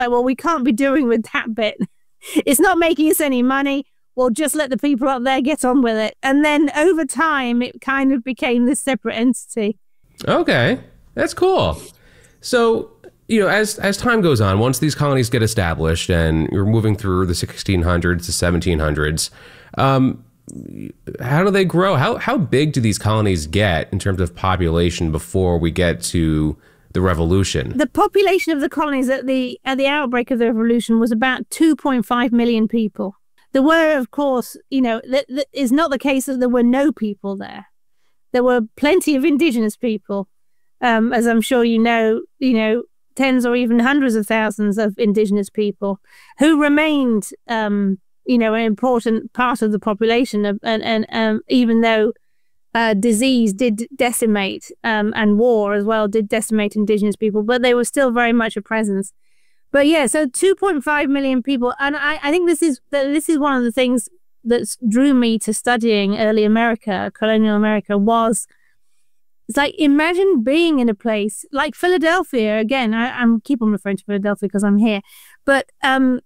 like, well, we can't be doing with that bit. It's not making us any money. We'll just let the people up there get on with it. And then over time, it kind of became this separate entity. Okay, that's cool. So, as time goes on, once these colonies get established and you're moving through the 1600s to 1700s, how do they grow? How big do these colonies get in terms of population before we get to the Revolution? The population of the colonies at the outbreak of the Revolution was about 2.5 million people. There were, of course, that is not the case that there were no people there. There were plenty of indigenous people, as I'm sure you know, tens or even hundreds of thousands of indigenous people who remained, an important part of the population. And even though disease did decimate, and war as well did decimate indigenous people, but they were still very much a presence. But yeah, so 2.5 million people. And I think this is one of the things that drew me to studying early America, colonial America, was it's like, imagine being in a place like Philadelphia. Again, I'm keep on referring to Philadelphia because I'm here. But, in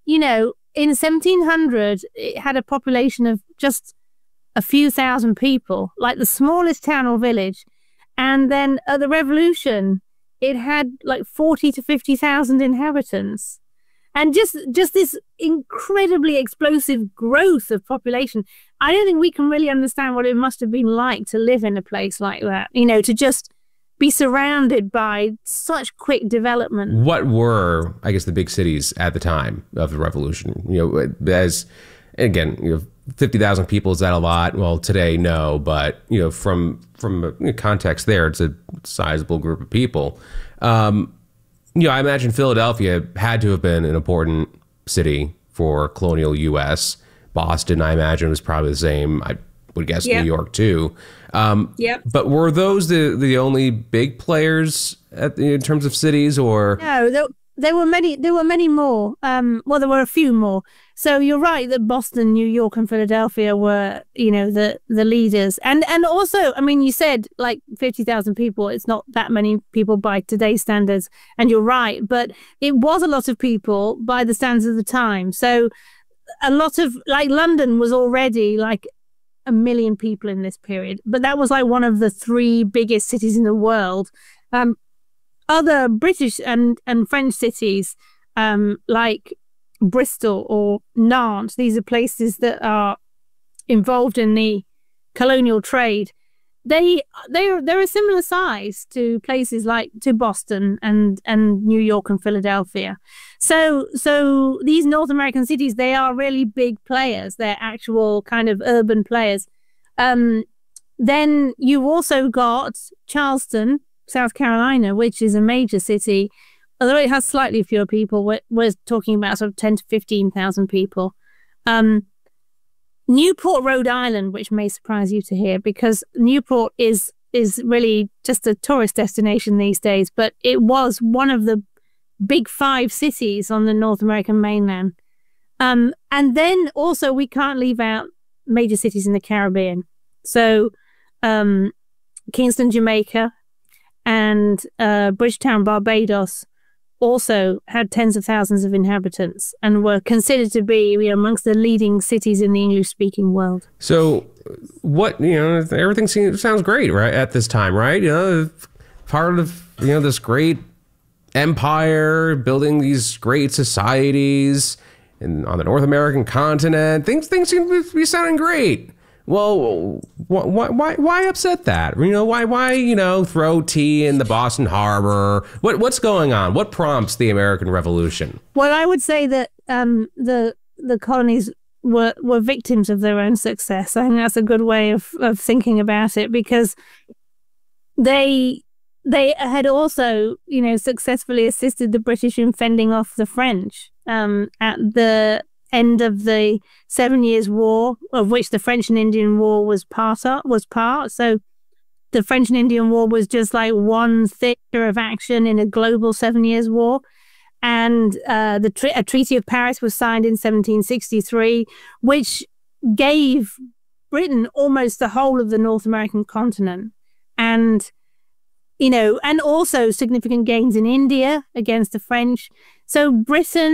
1700, it had a population of just a few thousand people, like the smallest town or village. And then at the Revolution, it had like 40 to 50,000 inhabitants. And just this incredibly explosive growth of population. I don't think we can really understand what it must have been like to live in a place like that, to just be surrounded by such quick development. What were, I guess, the big cities at the time of the Revolution? As, again, 50,000 people, is that a lot? Well, today, no. But, from a context there, it's a sizable group of people. I imagine Philadelphia had to have been an important city for colonial U.S. Boston, I imagine, was probably the same. I would guess New York, too. But were those the only big players in terms of cities, or? No, there were many more. Well, there were a few more. So you're right that Boston, New York, and Philadelphia were, the leaders. And also, I mean, you said like 50,000 people. It's not that many people by today's standards. And you're right. But it was a lot of people by the standards of the time. So a lot of, like, London was already like 1 million people in this period. But that was like one of the 3 biggest cities in the world. Other British and French cities, like Bristol or Nantes, these are places that are involved in the colonial trade. They're a similar size to places like to Boston and New York and Philadelphia. So these North American cities, they are really big players. They're actual kind of urban players. Then you also got Charleston, South Carolina, which is a major city. Although it has slightly fewer people, we're talking about sort of 10 to 15,000 people. Newport, Rhode Island, which may surprise you to hear, because Newport is really just a tourist destination these days, but it was one of the big 5 cities on the North American mainland. And then also we can't leave out major cities in the Caribbean. So Kingston, Jamaica, and Bridgetown, Barbados, also had tens of thousands of inhabitants and were considered to be amongst the leading cities in the English-speaking world. So what, everything sounds great, right, at this time, right? Part of, this great empire, building these great societies on the North American continent. Things seem to be sounding great. Well, why upset that? Why throw tea in the Boston Harbor? What's going on? What prompts the American Revolution? Well, I would say that the colonies were victims of their own success. I think that's a good way of thinking about it, because they had also, successfully assisted the British in fending off the French at the end of the 7 Years' War, of which the French and Indian War was part. So the French and Indian War was just like one theater of action in a global 7 Years' War. And a Treaty of Paris was signed in 1763, which gave Britain almost the whole of the North American continent. And and also significant gains in India against the French. So Britain